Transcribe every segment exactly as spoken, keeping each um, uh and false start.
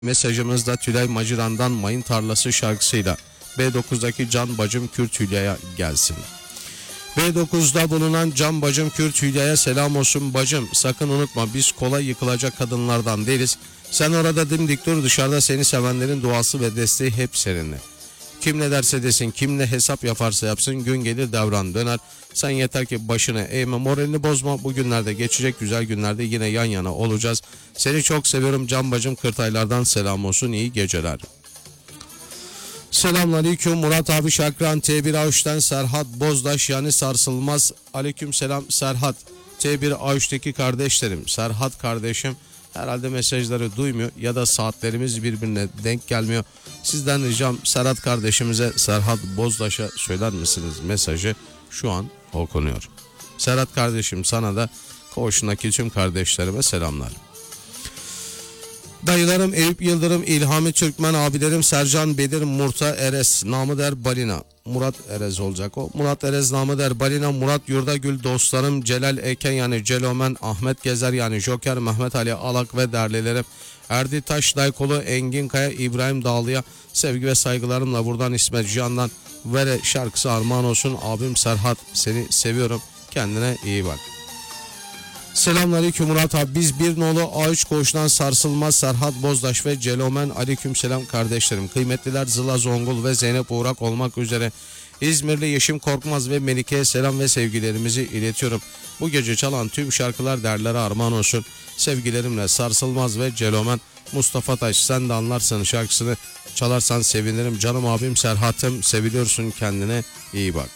Mesajımız da Tülay Maciran'dan Mayın Tarlası şarkısıyla B dokuzdaki Can Bacım Kürt Hülya'ya gelsin. B dokuzda bulunan Can Bacım Kürt Hülya'ya selam olsun bacım. Sakın unutma, biz kolay yıkılacak kadınlardan değiliz. Sen orada dimdik dur, dışarıda seni sevenlerin duası ve desteği hep seninle. Kim ne derse desin, kim ne hesap yaparsa yapsın, gün gelir devran döner. Sen yeter ki başını eğme, moralini bozma. Bugünlerde geçecek, güzel günlerde yine yan yana olacağız. Seni çok seviyorum Can Bacım, Kırtaylardan selam olsun, iyi geceler. Selamünaleyküm Murat abi Şakran T bir A üç'ten Serhat Bozdaş yani Sarsılmaz. Aleyküm selam Serhat. T bir A üç'teki kardeşlerim, Serhat kardeşim herhalde mesajları duymuyor ya da saatlerimiz birbirine denk gelmiyor. Sizden ricam Serhat kardeşimize, Serhat Bozdaş'a söyler misiniz mesajı şu an okunuyor. Serhat kardeşim, sana da koğuşundaki tüm kardeşlerime selamlar. Dayılarım Eyüp Yıldırım, İlhami Türkmen, abilerim Sercan Bedir, Murta Erez, namı der Balina. Murat Erez olacak o. Murat Erez namı der Balina, Murat Yurdagül, dostlarım Celal Eken yani Celomen, Ahmet Gezer yani Joker, Mehmet Ali Alak ve derlilerim Erdi Taş Daykolu, Engin Kaya, İbrahim Dağlı'ya sevgi ve saygılarımla buradan İsmet Cihan'dan Vere şarkısı armağan olsun. Abim Serhat, seni seviyorum, kendine iyi bak. Selamünaleyküm Murat abi, biz bir nolu A üç koğuştan Sarsılmaz, Serhat Bozdaş ve Celomen, aleyküm selam kardeşlerim. Kıymetliler Zıla Zongul ve Zeynep Uğrak olmak üzere İzmirli Yeşim Korkmaz ve Melike'ye selam ve sevgilerimizi iletiyorum. Bu gece çalan tüm şarkılar derlere armağan olsun. Sevgilerimle Sarsılmaz ve Celomen. Mustafa Taş, sen de anlarsın şarkısını çalarsan sevinirim. Canım abim Serhat'ım, seviliyorsun, kendine iyi bak.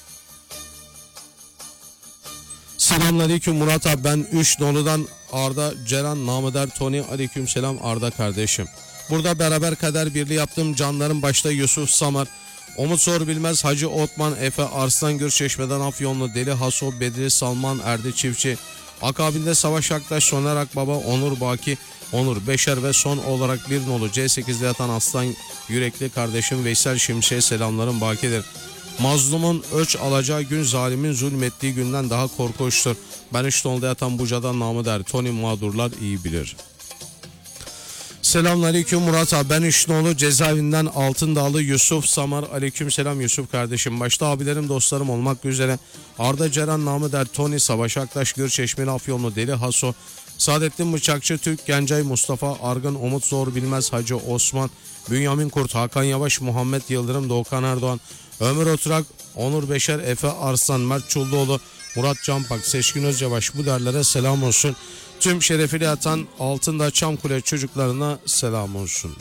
Selamünaleyküm Murat abi, ben üç noludan Arda Ceren namı der Tony, aleyküm selam Arda kardeşim. Burada beraber kader birliği yaptığım canlarım başta Yusuf Samar, Umut Sor Bilmez, Hacı Otman, Efe Arslan, Gürçeşme'den Afyonlu, Deli Haso, Bedri Salman, Erdi Çiftçi, akabinde Savaş Aktaş, Soner Akbaba, Onur Baki, Onur Beşer ve son olarak bir nolu C sekizde yatan aslan yürekli kardeşim Veysel Şimşek'e selamlarım bakidir. Mazlumun öç alacağı gün zalimin zulmettiği günden daha korkunçtur. Ben üç nolda yatan Buca'dan namı der Tony, mağdurlar iyi bilir. Selamünaleyküm Murat abi, ben üç nolu cezaevinden Altındağlı Yusuf Samar, aleyküm selam Yusuf kardeşim. Başta abilerim dostlarım olmak üzere Arda Ceren namı der Tony, Savaş Aktaş, Gürçeşmeli Afyonlu, Deli Haso, Saadettin Bıçakçı, Türk Gencay, Mustafa Argın, Umut Zor Bilmez, Hacı Osman, Bünyamin Kurt, Hakan Yavaş, Muhammed Yıldırım, Doğukan Erdoğan, Ömür Oturak, Onur Beşer, Efe Arslan, Mert Çulluoğlu, Murat Canpak, Seçkin Özyavaş, bu derlere selam olsun. Tüm şerefiyle yatan Altındağ Çamkule çocuklarına selam olsun.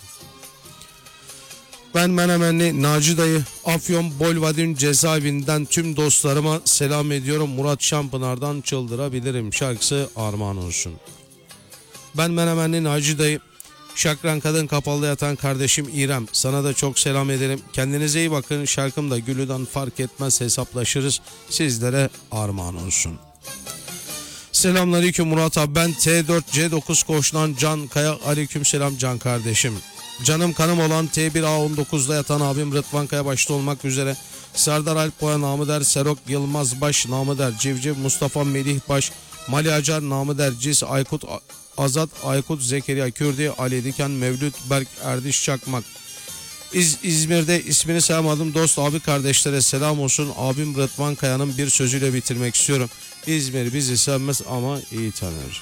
Ben Menemenli Naci Dayı, Afyon Bolvadin cezaevinden tüm dostlarıma selam ediyorum. Murat Şampınar'dan Çıldırabilirim şarkısı armağan olsun. Ben Menemenli Naci Dayı, Şakran Kadın Kapalı'da yatan kardeşim İrem, sana da çok selam ederim. Kendinize iyi bakın. Şarkım da Gülü'den fark etmez, hesaplaşırız. Sizlere armağan olsun. Selamünaleyküm Murat abi, ben T dört C dokuz koşulan Can Kaya, aleyküm selam Can kardeşim. Canım kanım olan T bir A on dokuzda yatan abim Rıdvan Kaya başta olmak üzere Serdar Alp Boya namı der Serok Yılmaz Baş namı der Civciv, Mustafa Melih Baş, Mali Acar namı der Cis, Aykut Azat, Aykut Zekeriya Kürdi, Ali Diken, Mevlüt Berk, Erdiş Çakmak. İz, İzmir'de ismini sayamadım dost abi kardeşlere selam olsun. Abim Rıdvan Kaya'nın bir sözüyle bitirmek istiyorum. İzmir bizi sevmez ama iyi tanır.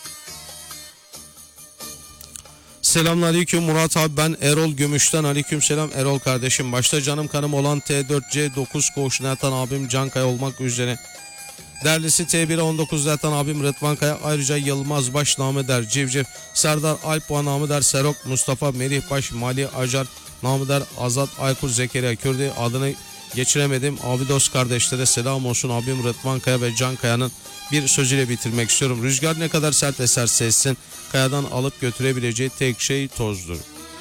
Selamünaleyküm Murat abi, ben Erol Gümüş'ten, aleyküm selam Erol kardeşim. Başta canım kanım olan T dört C dokuz koğuşuna yatan abim Can Kaya olmak üzere derlisi T bir on dokuzda yatan abim Rıdvan Kaya, ayrıca Yılmaz Baş namı der Civciv, Serdar Alpboğa namı der Serok, Mustafa Melih Baş, Mali Acar namı der Azat, Aykut Zekeriya Kürdi, adını geçiremedim abi dost kardeşlere selam olsun. Abim Rıdvan Kaya ve Can Kaya'nın bir sözüyle bitirmek istiyorum. Rüzgar ne kadar sert eserse essin, kayadan alıp götürebileceği tek şey tozdur.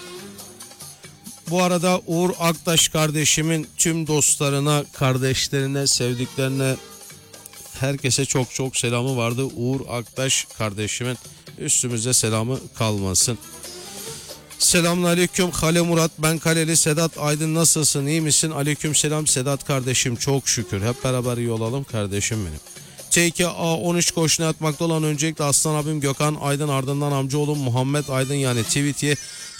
Bu arada Uğur Aktaş kardeşimin tüm dostlarına, kardeşlerine, sevdiklerine, herkese çok çok selamı vardı. Uğur Aktaş kardeşimin üstümüzde selamı kalmasın. Selamünaleyküm Hale Murat, ben Kaleli Sedat Aydın, nasılsın, iyi misin? Aleyküm selam Sedat kardeşim, çok şükür, hep beraber iyi olalım kardeşim benim. T iki A on üç koşuna atmakta olan öncelikle aslan abim Gökhan Aydın, ardından amcaoğlum Muhammed Aydın yani Tweet'ye